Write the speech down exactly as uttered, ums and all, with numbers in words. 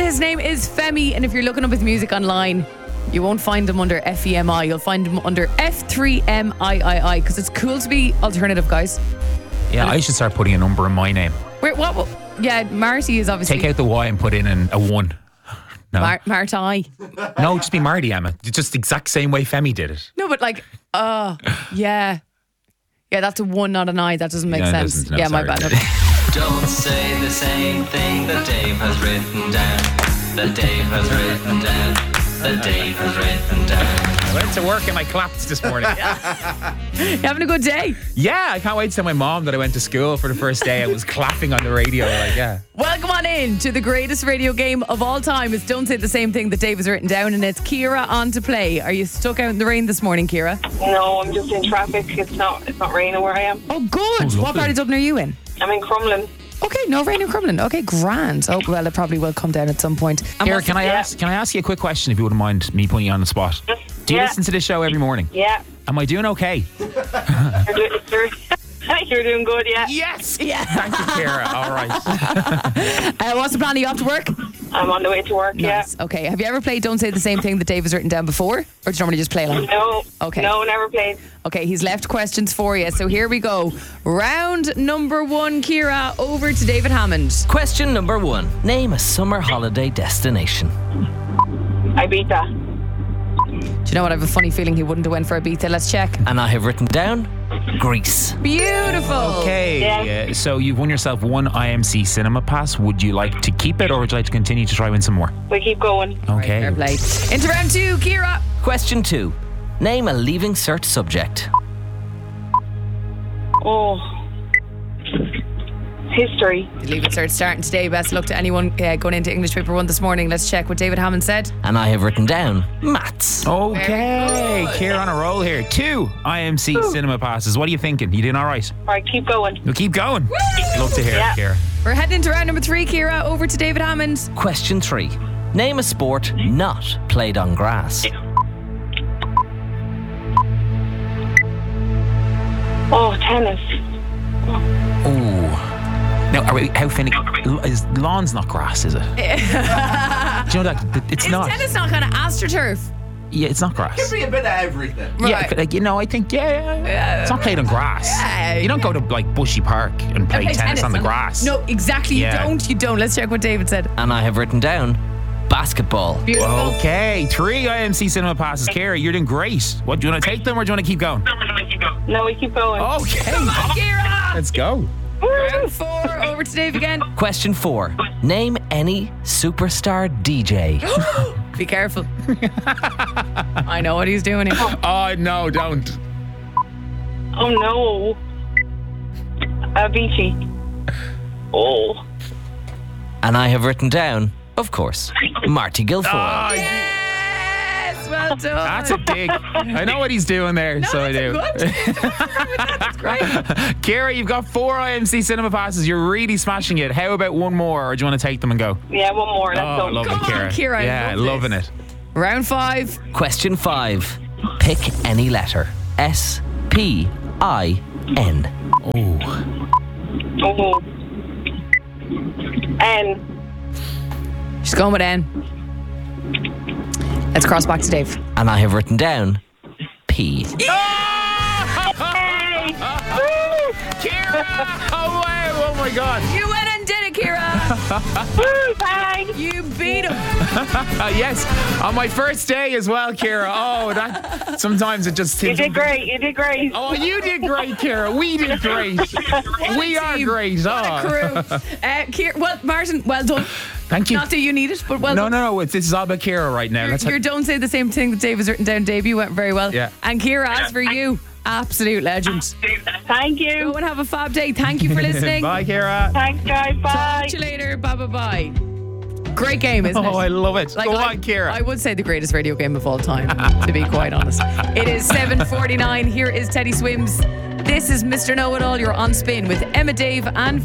His name is Femi, and if you're looking up his music online, you won't find him under F E M I. You'll find him under F three M I I I, because it's cool to be alternative, guys. Yeah, I should start putting a number in my name. Wait, what, what? Yeah, Marty is obviously... Take out the Y and put in an, a one. No. Mar- Marty. No, just be Marty, Emma. Just the exact same way Femi did it. No, but like, uh, yeah. Yeah, that's a one, not an I. That doesn't make Yeah, it sense. doesn't. No, yeah, my sorry. bad. Okay. Don't say the same thing that Dave has written down. That Dave has written down. That Dave has written down. I went to work and I clapped this morning. You having a good day? Yeah, I can't wait to tell my mom that I went to school for the first day. I was clapping on the radio. Like, yeah. Welcome on in to the greatest radio game of all time. It's Don't Say the Same Thing that Dave has written down, and it's Kira on to play. Are you stuck out in the rain this morning, Kira? No, I'm just in traffic. It's not It's not raining where I am. Oh, good. Oh, what part of Dublin are you in? I'm in Crumlin. Okay, no rain in Crumlin. Okay, grand. Oh, well, it probably will come down at some point. And Here, what's- can I yeah. ask? Can I ask you a quick question, if you wouldn't mind me putting you on the spot? Do you Yeah. listen to this show every morning? Yeah. Am I doing okay? You're, do- you're, you're doing good, yeah. Yes. Yeah. Thank you, Kira. All right. Uh, what's the plan? Are you off to work? I'm on the way to work, Nice. Okay. Have you ever played Don't Say the Same Thing that Dave has written down before? Or do you normally just play along? yeah. No. Okay. No, never played. Okay, he's left questions for you. So here we go. Round number one, Kira, over to David Hammond. Question number one. Name a summer holiday destination. Ibiza. Do you know what? I have a funny feeling he wouldn't have went for Ibiza. Let's check. And I have written down Greece. Beautiful. Okay. Yeah. uh, so you've won yourself one I M C cinema pass. Would you like to keep it, or would you like to continue to try win some more? We keep going. Okay. Fair play. Into round two, Kira. Question two. Name a Leaving Cert subject. Oh. History. Leave it, sir. Starting today. Best of luck to anyone uh, going into English paper one this morning. Let's check what David Hammond said. And I have written down maths. Okay. Kira on a roll here. Two I M C cinema passes. What are you thinking? You doing all right? Right, keep going. We'll keep going. Love to hear Yeah. it, Kira. We're heading into round number three, Kira. Over to David Hammond. Question three. Name a sport not played on grass. Oh, tennis. Oh. Now, are we, how thin? Is lawn's not grass, is it? Do you know that it's Is not? tennis not kind of astroturf? Yeah, it's not grass. Give me a bit of everything. Yeah, Right. like, you know, I think yeah, yeah. It's not played on grass. Yeah. You don't go to like Bushy Park and play, Play tennis, on the grass. No, exactly. Yeah. You don't. You don't. Let's check what David said. And I have written down basketball. Beautiful. Okay, three I M C cinema passes. Kira, you're doing great. What, do you want to take them or do you want to keep going? No, we keep going. Okay, Come on, Kira. let's go. Round four. Over to Dave again. Question four. Name any superstar D J. Be careful. I know what he's doing here. Oh no, don't. Oh, no. Avicii. Oh. And I have written down, of course, Marty Guilfoyle. Oh, Yes, well done. that's a dig. I know what he's doing there, so I do. Good. That's great. Kira, you've got four I M C cinema passes. You're really smashing it. How about one more, or do you want to take them and go? Yeah, one more. Let's Oh, go. love Come it, on, Kira. Kira, I Yeah, love loving this. it. Round five. Question five. Pick any letter. S, P, I, N. Oh, Oh. N. She's going with N. Let's cross back to Dave. And I have written down P. Kira! Oh, wow. Oh my God. You went and did it, Kira. Woo, thanks. You beat him. Uh, yes, on my first day as well, Kira. Oh, that sometimes it just You seems. did great. You did great. Oh, you did great, Kira. We did great. We are team. great. What a Oh. crew. Uh, Kira, well, Martin, well done. Thank you. Not that you need it, but well No, done. no, no. It's, this is all about Kira right now. You're, Let's you're don't say the same thing that Dave has written down. Dave, you went very well. Yeah. And Kira, as for you, absolute legend. Thank Go you. and have a fab day. Thank you for listening. Bye, Kira. Thanks, guys. Bye. Talk to you later. Bye, bye, bye. Great game, isn't it? Oh, I love it. Like, Go I, on, Kira. I would say the greatest radio game of all time, to be quite honest. It is seven forty-nine. Here is Teddy Swims. This is Mister Know-It-All. You're on Spin with Emma, Dave, and